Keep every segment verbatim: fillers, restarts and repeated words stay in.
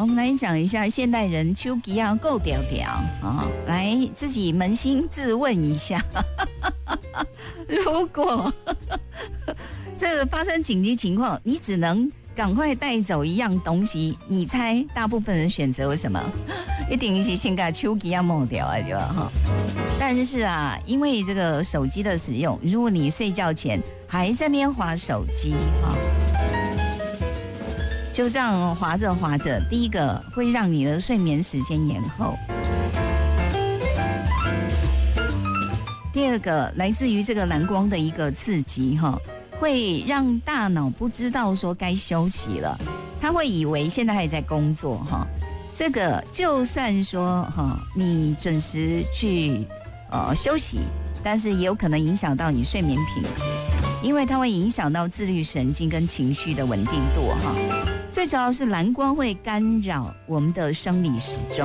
我们来讲一下现代人手机要够屌屌啊！来自己扪心自问一下，如果这个发生紧急情况，你只能赶快带走一样东西，你猜大部分人选择为什么？一定是先把手机要抹掉啊，对吧？哈。但是啊，因为这个手机的使用，如果你睡觉前还在那边滑手机哈。就这样滑着滑着，第一个会让你的睡眠时间延后，第二个来自于这个蓝光的一个刺激哈，会让大脑不知道说该休息了，他会以为现在还在工作哈。这个就算说哈，你准时去呃休息，但是也有可能影响到你睡眠品质，因为它会影响到自律神经跟情绪的稳定度哈。最主要是蓝光会干扰我们的生理时钟。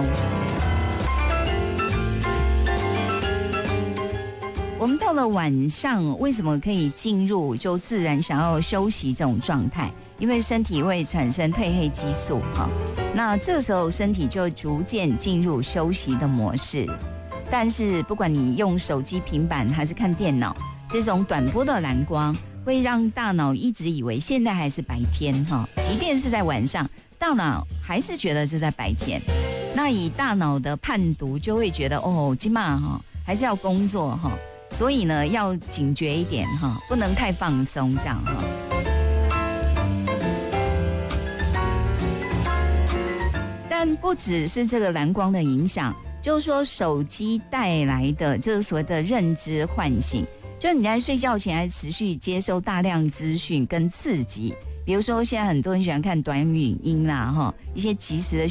我们到了晚上，为什么可以进入就自然想要休息这种状态？因为身体会产生褪黑激素哈，那这时候身体就会逐渐进入休息的模式。但是不管你用手机、平板还是看电脑，这种短波的蓝光会让大脑一直以为现在还是白天哈，即便是在晚上，大脑还是觉得是在白天。那以大脑的判读就会觉得哦，今晚哈还是要工作哈，所以呢要警觉一点哈，不能太放松这样哈。但不只是这个蓝光的影响，就是说手机带来的这个所谓的认知唤醒。就你在睡觉前还持续接受大量资讯跟刺激，比如说现在很多人喜欢看短语音啦，哈，一些即时的